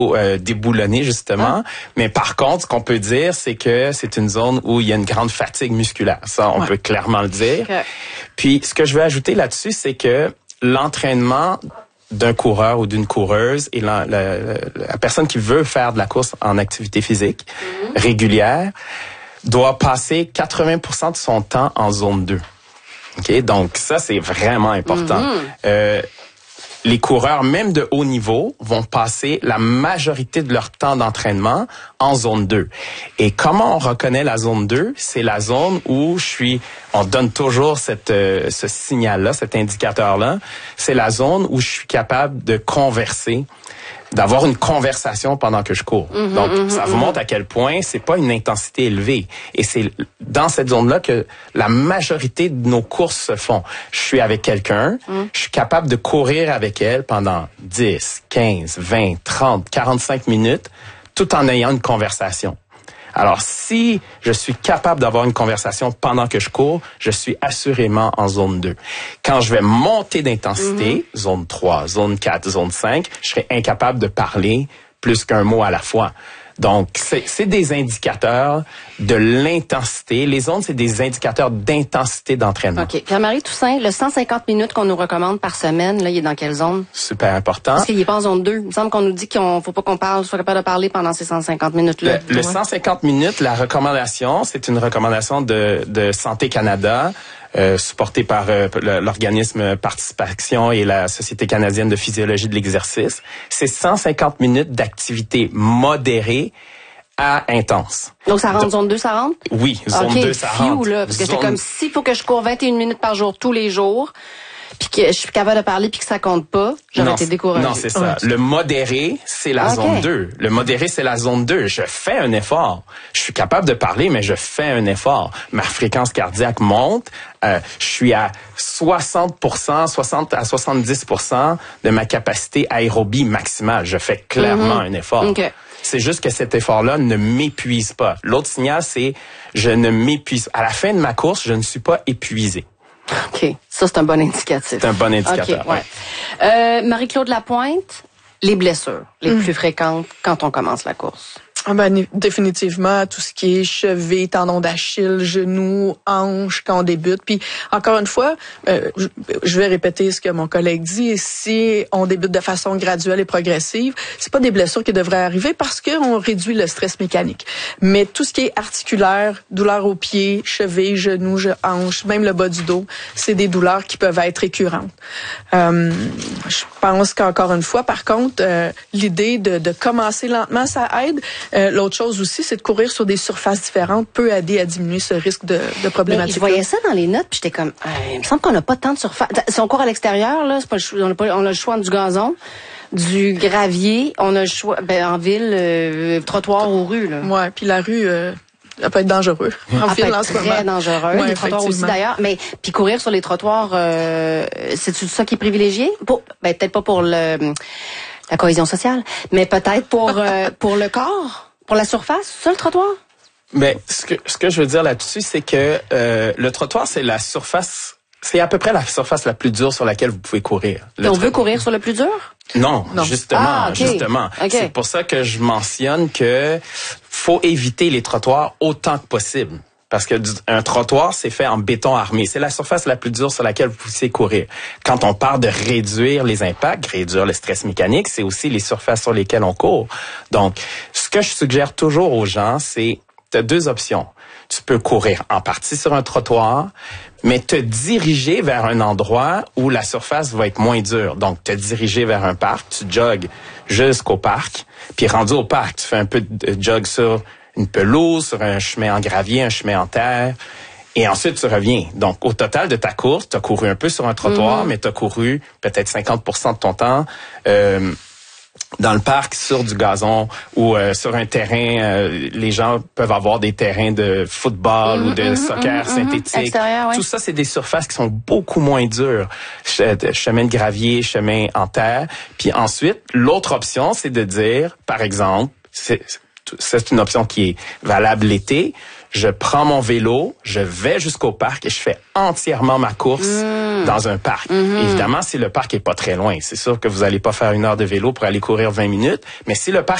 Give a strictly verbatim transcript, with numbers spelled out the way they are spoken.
euh, déboulonnée, justement. Ah. Mais par contre, ce qu'on peut dire, c'est que c'est une zone où il y a une grande fatigue musculaire. Ça, on ouais. peut clairement le dire. Okay. Puis, ce que je veux ajouter là-dessus, c'est que l'entraînement d'un coureur ou d'une coureuse et la, la, la personne qui veut faire de la course en activité physique mm-hmm. régulière doit passer quatre-vingts pour cent de son temps en zone deux. OK? Donc, ça, c'est vraiment important. Mm-hmm. Euh, les coureurs, même de haut niveau, vont passer la majorité de leur temps d'entraînement en zone deux. Et comment on reconnaît la zone deux? C'est la zone où je suis, on donne toujours cette, euh, ce signal-là, cet indicateur-là. C'est la zone où je suis capable de converser, d'avoir une conversation pendant que je cours. Mm-hmm, Donc, mm-hmm, ça vous montre à quel point c'est pas une intensité élevée. Et c'est dans cette zone-là que la majorité de nos courses se font. Je suis avec quelqu'un, mm. je suis capable de courir avec elle pendant dix, quinze, vingt, trente, quarante-cinq minutes, tout en ayant une conversation. Alors, si je suis capable d'avoir une conversation pendant que je cours, je suis assurément en zone deux. Quand je vais monter d'intensité, mm-hmm. zone trois, zone quatre, zone cinq, je serai incapable de parler plus qu'un mot à la fois. Donc, c'est, c'est des indicateurs de l'intensité. Les zones, c'est des indicateurs d'intensité d'entraînement. OK. Pierre-Marie Toussaint, le cent cinquante minutes qu'on nous recommande par semaine, là, il est dans quelle zone? Super important. Parce qu'il n'est pas en zone deux. Il me semble qu'on nous dit qu'il ne faut pas qu'on parle, soit capable de parler pendant ces cent cinquante minutes-là. Le, le ouais. cent cinquante minutes, la recommandation, c'est une recommandation de, de Santé Canada, Euh, supporté par euh, l'organisme Participation et la Société canadienne de physiologie de l'exercice. C'est cent cinquante minutes d'activité modérée à intense. Donc, ça rentre, Donc, zone deux, ça rentre? Oui, zone okay, deux, ça fiou, rentre. Là, parce que zone... c'est comme s'il faut que je cours vingt et une minutes par jour, tous les jours, puis que je suis capable de parler puis que ça compte pas, j'aurais été découragée. Non, c'est ça. Ouais. Le modéré, c'est la okay. zone deux. Le modéré, c'est la zone deux. Je fais un effort. Je suis capable de parler, mais je fais un effort. Ma fréquence cardiaque monte. Euh, je suis à soixante pour cent, soixante à soixante-dix pour cent de ma capacité aérobie maximale. Je fais clairement mm-hmm. un effort. Okay. C'est juste que cet effort-là ne m'épuise pas. L'autre signal, c'est je ne m'épuise. À la fin de ma course, je ne suis pas épuisé. OK. Ça, c'est un bon indicatif. C'est un bon indicateur. Okay, ouais. Euh, Marie-Claude Lapointe, les blessures les mmh. plus fréquentes quand on commence la course. Ah ben, définitivement, tout ce qui est cheville, tendon d'Achille, genoux, hanches, quand on débute. Puis, encore une fois, euh, je, je vais répéter ce que mon collègue dit. Si on débute de façon graduelle et progressive, c'est pas des blessures qui devraient arriver parce qu'on réduit le stress mécanique. Mais tout ce qui est articulaire, douleur aux pieds, cheville, genoux, hanches, même le bas du dos, c'est des douleurs qui peuvent être récurrentes. Euh, je pense qu'encore une fois, par contre, euh, l'idée de, de commencer lentement, ça aide. Euh, l'autre chose aussi, c'est de courir sur des surfaces différentes peut aider à diminuer ce risque de, de problématique. Je voyais ça dans les notes, puis j'étais comme, euh, il me semble qu'on n'a pas tant de surface. Si on court à l'extérieur, là, c'est pas le choix, on a, pas, on a le choix du gazon, du gravier, on a le choix, ben, en ville, euh, trottoir ou rue, là. Ouais, puis la rue. Euh... Ça peut être dangereux. En ça ville, peut être très dangereux. Ouais, les trottoirs aussi, d'ailleurs. Mais puis courir sur les trottoirs, euh, c'est ça qui est privilégié? Pour, ben, peut-être pas pour le la cohésion sociale, mais peut-être pour euh, pour le corps, pour la surface, sur le trottoir? Mais ce que ce que je veux dire là-dessus, c'est que euh, le trottoir, c'est la surface. C'est à peu près la surface la plus dure sur laquelle vous pouvez courir. Le on tra- veut courir sur le plus dur? Non, non. justement, ah, okay. justement. Okay. C'est pour ça que je mentionne que faut éviter les trottoirs autant que possible. Parce que un trottoir, c'est fait en béton armé. C'est la surface la plus dure sur laquelle vous pouvez courir. Quand on parle de réduire les impacts, réduire le stress mécanique, c'est aussi les surfaces sur lesquelles on court. Donc, ce que je suggère toujours aux gens, c'est tu as deux options. Tu peux courir en partie sur un trottoir, mais te diriger vers un endroit où la surface va être moins dure. Donc, te diriger vers un parc, tu jogues jusqu'au parc, puis rendu au parc, tu fais un peu de jog sur une pelouse, sur un chemin en gravier, un chemin en terre, et ensuite tu reviens. Donc, au total de ta course, tu as couru un peu sur un trottoir, mmh. mais tu as couru peut-être cinquante pour cent de ton temps euh, dans le parc, sur du gazon ou euh, sur un terrain. Euh, les gens peuvent avoir des terrains de football mmh, ou de mmh, soccer mmh, synthétique. Ouais. Tout ça, c'est des surfaces qui sont beaucoup moins dures. Chemin de gravier, chemin en terre. Puis ensuite, l'autre option, c'est de dire, par exemple, c'est c'est une option qui est valable l'été. Je prends mon vélo, je vais jusqu'au parc et je fais entièrement ma course mmh. dans un parc. Mmh. Évidemment, si le parc est pas très loin, c'est sûr que vous allez pas faire une heure de vélo pour aller courir vingt minutes, mais si le parc